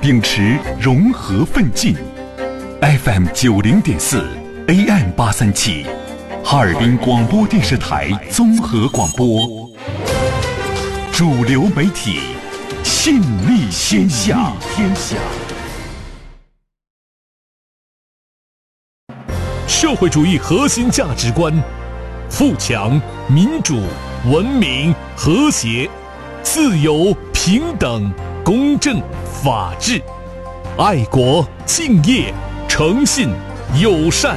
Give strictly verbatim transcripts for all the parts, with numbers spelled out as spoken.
秉持融合奋进 ，F M 九零点四 ，A M 八三七，哈尔滨广播电视台综合广播，主流媒体，信力天下。天下。 社会主义核心价值观：富强、民主、文明、和谐、自由、平等、公正、法治、爱国、敬业、诚信、友善。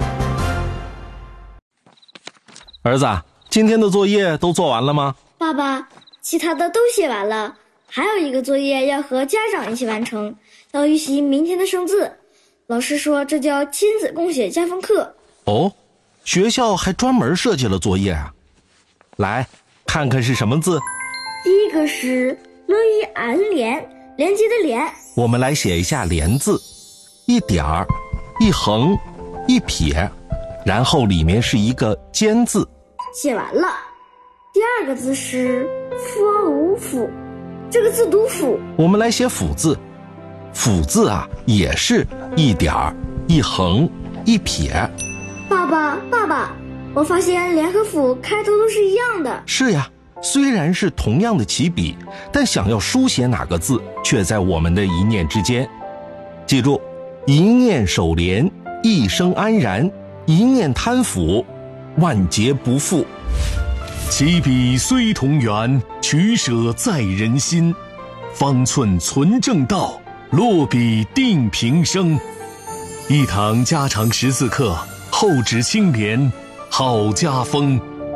儿子，今天的作业都做完了吗？ 爸爸，其他的都写完了，还有一个作业要和家长一起完成，要预习明天的生字。老师说这叫亲子共写家风课。 哦，学校还专门设计了作业啊！来，看看是什么字。 第一个是乐于安连，连接的连。 我们来写一下连字，一点儿，一横，一撇，然后里面是一个尖字。 写完了。第二个字是福而无辅，这个字读辅。 我们来写辅字，辅字啊也是一点儿，一横，一撇。 爸爸爸爸，我发现连和辅开头都是一样的。 是呀，虽然是同样的起笔，但想要书写哪个字却在我们的一念之间。记住，一念守廉，一生安然，一念贪腐，万劫不复。 起笔虽同源，取舍在人心。方寸存正道，落笔定平生。一堂家常识字课，厚植清廉，好家风。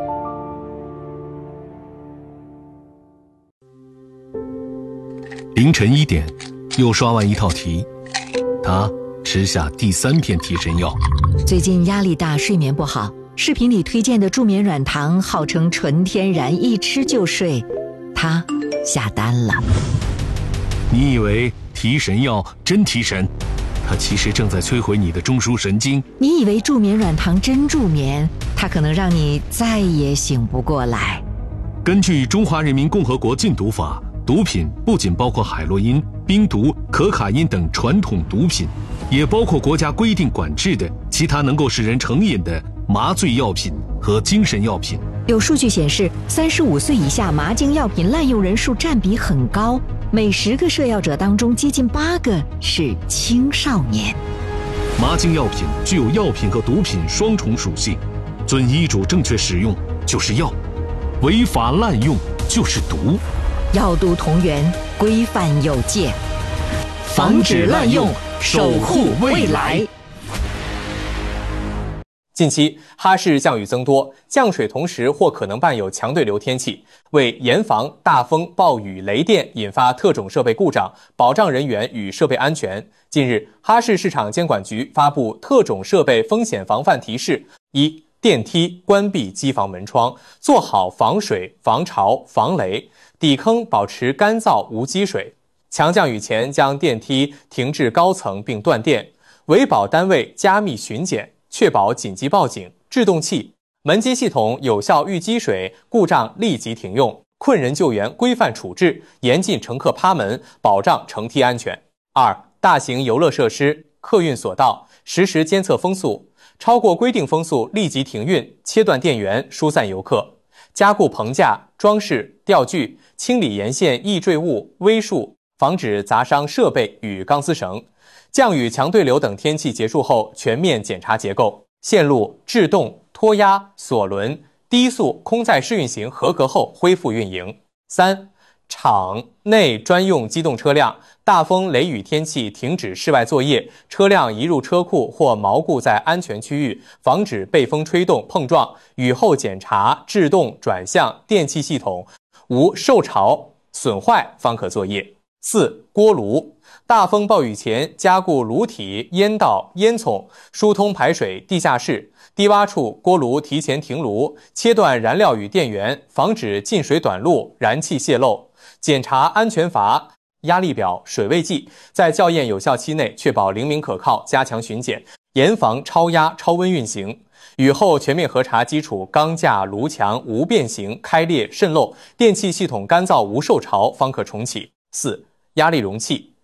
凌晨一点，又刷完一套题，他吃下第三片提神药。 最近压力大，睡眠不好，视频里推荐的助眠软糖号称纯天然，一吃就睡，他下单了。 你以为提神药真提神，它其实正在摧毁你的中枢神经。 你以为助眠软糖真助眠，它可能让你再也醒不过来。 根据《中华人民共和国禁毒法》，毒品不仅包括海洛因、冰毒、可卡因等传统毒品，也包括国家规定管制的其他能够使人成瘾的麻醉药品和精神药品。 有数据显示，三十五岁以下麻精药品滥用人数占比很高，每十个摄药者当中接近八个是青少年。 麻精药品具有药品和毒品双重属性，遵医嘱正确使用就是药，违法滥用就是毒。 药毒同源，规范有界， 防止滥用，守护未来。 近期哈市降雨增多，降水同时或可能伴有强对流天气，为严防大风、暴雨、雷电引发特种设备故障，保障人员与设备安全。近日，哈市市场监管局发布特种设备风险防范提示：一、电梯关闭机房门窗，做好防水、防潮、防雷，底坑保持干燥无积水。强降雨前将电梯停至高层并断电，维保单位加密巡检，确保紧急报警、制动器、门机系统有效预积水，故障立即停用，困人救援规范处置，严禁乘客趴门，保障乘梯安全。二、大型游乐设施、客运索道实时监测风速，超过规定风速立即停运，切断电源，疏散游客。加固棚架、装饰、吊具，清理沿线易坠物、微树，防止砸伤设备与钢丝绳。降雨、强对流等天气结束后，全面检查结构，线路、制动、拖压、锁轮、低速空载试运行合格后恢复运营。三、厂内专用机动车辆，大风雷雨天气停止室外作业，车辆移入车库或锚固在安全区域，防止被风吹动碰撞。雨后检查制动、转向、电气系统无受潮损坏方可作业。四、锅炉，大风暴雨前加固炉体、烟道、烟囱，疏通排水、地下室。低洼处锅炉提前停炉，切断燃料与电源，防止进水短路、燃气泄漏。检查安全阀、压力表、水位计，在校验有效期内确保灵敏可靠，加强巡检，严防超压、超温运行。雨后全面核查基础钢架、炉墙无变形、开裂、渗漏，电气系统干燥无受潮，方可重启。四、压力容器，